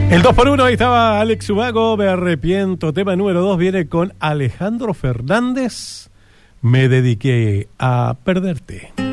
El 2x1, ahí estaba Alex Ubago, me arrepiento. Tema número 2 viene con Alejandro Fernández. Me dediqué a perderte.